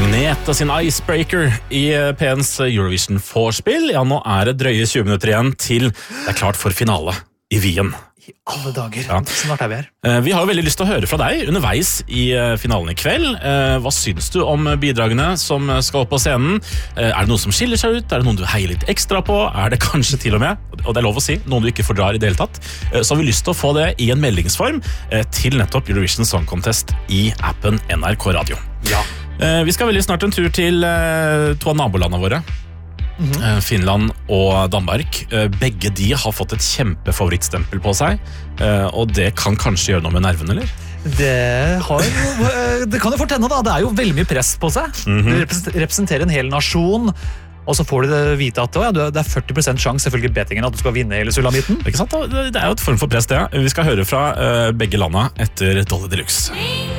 Agnete sin Icebreaker i P1s Eurovision Vorspiel. Ja, nå det drøye 20 minutter igjen til det klart for finale i Wien. I alle dager, Ja. snart vi her. Vi har jo veldig lyst til å høre fra deg underveis i finalen i kveld. Hva syns du om bidragene som skal opp på scenen? Det noe som skiller seg ut? Det noen du heier litt ekstra på? Det kanskje til og med, og det lov å si, noen du ikke fordrar i det hele tatt? Så har vi lyst til å få det i en meldingsform til nettopp Eurovision Song Contest i appen NRK Radio. Ja. Vi skal veldig snart en tur til to av nabolandene våre. Finland og Danmark. Begge de har fått et kjempefavorittstempel på seg, og det kan kanskje gjøre noe med nervene, eller? Det kan jo fortenne da, det jo veldig mye press på seg. Du representerer en hel nasjon, og så får du vite at det 40% sjanse selvfølgelig betingen at du skal vinne hele sulamitten. Ikke sant? Det jo et form for press det. Vi skal høre fra begge landene etter Dolly Deluxe.